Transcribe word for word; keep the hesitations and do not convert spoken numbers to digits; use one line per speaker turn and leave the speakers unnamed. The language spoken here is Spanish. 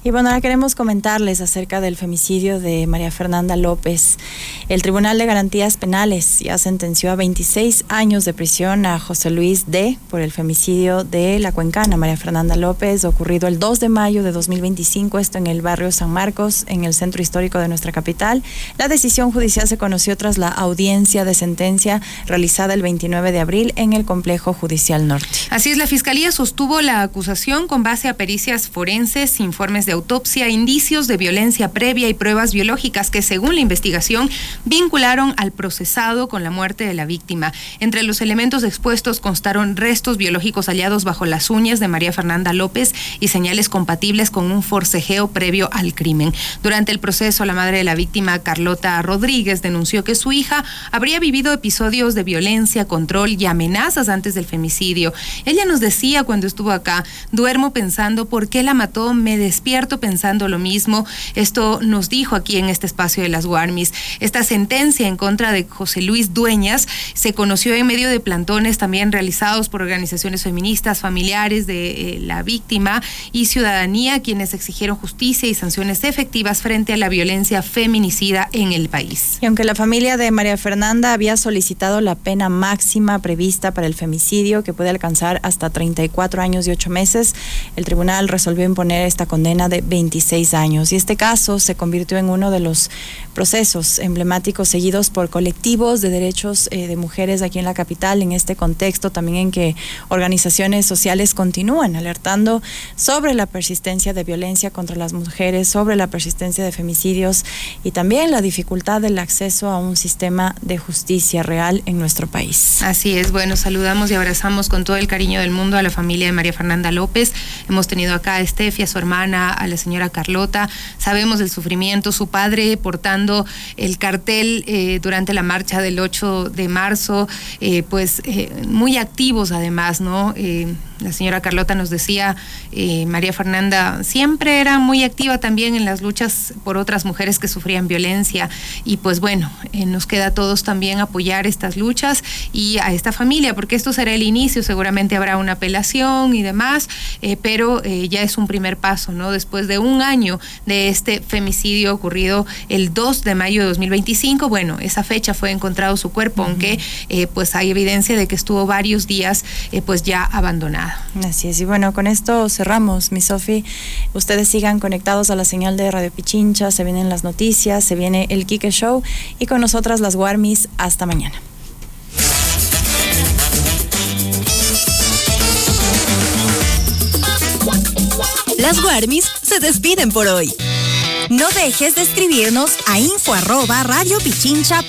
Y bueno, ahora queremos comentarles acerca del femicidio de María Fernanda López. El Tribunal de Garantías Penales ya sentenció a veintiséis años de prisión a José Luis D. por el femicidio de la cuencana María Fernanda López, ocurrido el dos de mayo de dos mil veinticinco, esto en el barrio San Marcos, en el centro histórico de nuestra capital. La decisión judicial se conoció tras la audiencia de sentencia realizada el veintinueve de abril en el Complejo Judicial Norte.
Así es, la Fiscalía sostuvo la acusación con base a pericias forenses, informes de autopsia, indicios de violencia previa y pruebas biológicas que, según la investigación, vincularon al procesado con la muerte de la víctima. Entre los elementos expuestos constaron restos biológicos hallados bajo las uñas de María Fernanda López y señales compatibles con un forcejeo previo al crimen. Durante el proceso, la madre de la víctima, Carlota Rodríguez, denunció que su hija habría vivido episodios de violencia, control y amenazas antes del femicidio. Ella nos decía cuando estuvo acá: duermo pensando por qué la mató, me despierto pensando lo mismo. Esto nos dijo aquí en este espacio de las Guarmis. Esta sentencia en contra de José Luis Dueñas se conoció en medio de plantones también realizados por organizaciones feministas, familiares de eh, la víctima y ciudadanía, quienes exigieron justicia y sanciones efectivas frente a la violencia feminicida en el país.
Y aunque la familia de María Fernanda había solicitado la pena máxima prevista para el femicidio, que puede alcanzar hasta treinta y cuatro años y ocho meses, el tribunal resolvió imponer esta condena de veintiséis años. Y este caso se convirtió en uno de los procesos emblemáticos seguidos por colectivos de derechos eh, de mujeres aquí en la capital, en este contexto también en que organizaciones sociales continúan alertando sobre la persistencia de violencia contra las mujeres, sobre la persistencia de femicidios y también la dificultad del acceso a un sistema de justicia real en nuestro país.
Así es, bueno, saludamos y abrazamos con todo el cariño del mundo a la familia de María Fernanda López. Hemos tenido acá a Estefi, a su hermana, a la señora Carlota. Sabemos del sufrimiento, su padre portando el cartel eh, durante la marcha del ocho de marzo, eh, pues eh, muy activos además, ¿no? Eh, la señora Carlota nos decía, eh, María Fernanda siempre era muy activa también en las luchas por otras mujeres que sufrían violencia, y pues bueno, eh, nos queda a todos también apoyar estas luchas y a esta familia, porque esto será el inicio, seguramente habrá una apelación y demás, eh, pero eh, ya es un primer paso, ¿no? Después de un año de este femicidio ocurrido el dos de mayo de dos mil veinticinco, bueno, esa fecha fue encontrado su cuerpo, uh-huh. aunque eh, pues hay evidencia de que estuvo varios días eh, pues ya abandonada.
Así es, y bueno, con esto cerramos, mi Sofi. Ustedes sigan conectados a la señal de Radio Pichincha, se vienen las noticias, se viene el Quique Show y con nosotras las Guarmis. Hasta mañana.
Las Guarmis se despiden por hoy. No dejes de escribirnos a info arroba radiopichincha